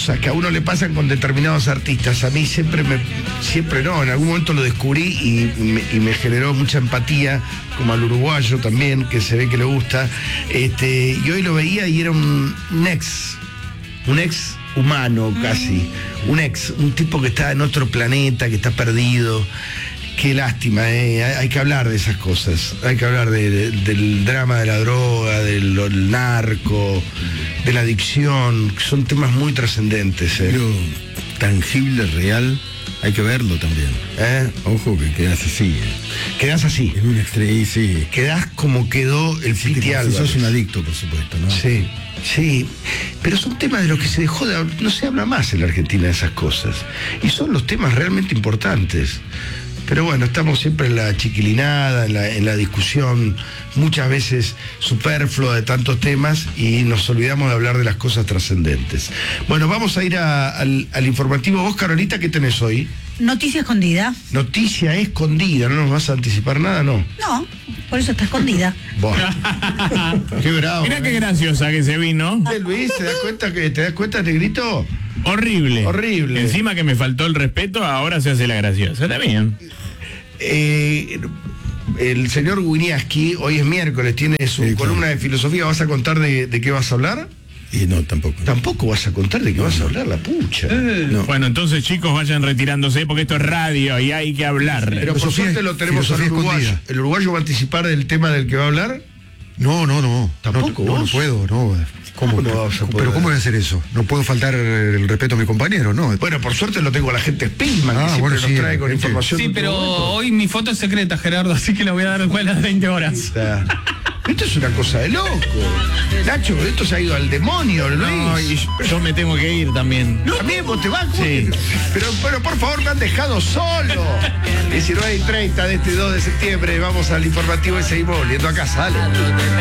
cosas que a uno le pasan con determinados artistas. A mí siempre no, en algún momento lo descubrí y me generó mucha empatía, como al uruguayo también, que se ve que le gusta. Y hoy lo veía y era un ex humano casi, un tipo que está en otro planeta, que está perdido. Qué lástima, hay que hablar de esas cosas, hay que hablar del drama de la droga, del narco, de la adicción, que son temas muy trascendentes. Pero tangible, real, hay que verlo también. Ojo que quedás así. Quedás así. En un extremo, sí. Quedás como quedó el Piti Álvarez. Si sos un adicto, por supuesto, ¿no? Sí. Sí, pero son temas de los que se dejó de hablar, no se habla más en la Argentina de esas cosas. Y son los temas realmente importantes. Pero bueno, estamos siempre en la chiquilinada, en la discusión, muchas veces superflua de tantos temas y nos olvidamos de hablar de las cosas trascendentes. Bueno, vamos a ir al informativo. Vos, Carolita, ¿qué tenés hoy? Noticia escondida. Noticia escondida, ¿no nos vas a anticipar nada, no? No, por eso está escondida. Qué bravo. Mirá qué graciosa que se vino. Luis, ¿te das cuenta, Negrito? Horrible. Horrible. Encima que me faltó el respeto, ahora se hace la graciosa. Está bien. El señor Winiarski, hoy es miércoles, tiene su columna de filosofía. ¿Vas a contar de qué vas a hablar? Y no, tampoco. Tampoco vas a contar de qué vas a hablar, la pucha. No. Bueno, entonces, chicos, vayan retirándose porque esto es radio y hay que hablar. Pero por suerte lo tenemos al uruguayo. ¿El uruguayo va a anticipar del tema del que va a hablar? No. ¿Tampoco no vos? puedo, no. ¿Cómo no vas a poder? Pero ¿cómo voy a hacer eso? No puedo faltar el respeto a mi compañero, ¿no? Bueno, por suerte lo tengo a la gente Spillman, que siempre nos trae con información. Sí, pero hoy mi foto es secreta, Gerardo, así que la voy a dar después de las 20 horas. Esto es una cosa de loco. Nacho, esto se ha ido al demonio, Luis. No, y yo me tengo que ir también. ¿También vos te vas? Sí. Pero por favor, me han dejado solo. 19:30 de este 2 de septiembre, vamos al informativo y seguimos volviendo acá, sale.